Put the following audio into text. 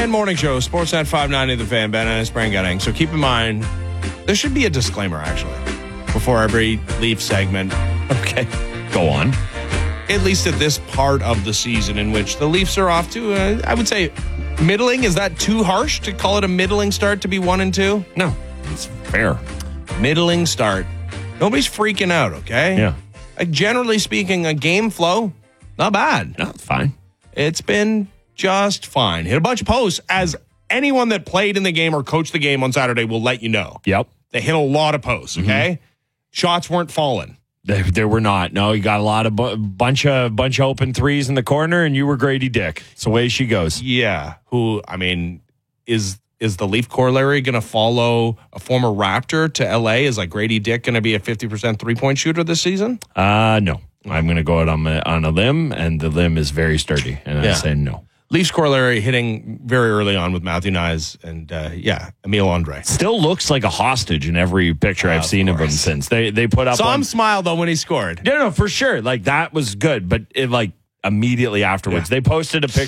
Fan Morning Show, Sportsnet 590, The Fan, Ben Ennis, Brian Gunning. So keep in mind, there should be a disclaimer, actually, before every Leaf segment. Okay. Go on. At least at this part of the season in which the Leafs are off to, I would say, middling. Is that too harsh to call it a middling start to be 1-2? No, it's fair. Middling start. Nobody's freaking out, okay? Yeah. Like, generally speaking, a game flow, not bad. No, it's fine. It's been just fine. Hit a bunch of posts, as anyone that played in the game or coached the game on Saturday will let you know. Yep. They hit a lot of posts, okay? Shots weren't falling. There were not. No, you got a lot of bunch of open threes in the corner, and you were Grady Dick. It's the way she goes. Yeah. Who, I mean, is the Leaf corollary going to follow a former Raptor to LA? Is like Grady Dick going to be a 50% three-point shooter this season? No. I'm going to go out on a limb, and the limb is very sturdy, and I say no. Leafs corollary hitting very early on with Matthew Nyes and, Emil Andre. Still looks like a hostage in every picture I've seen of him since. They put up Saw him smile, though, when he scored. No, for sure. Like, that was good, but it, like, immediately afterwards, they posted a picture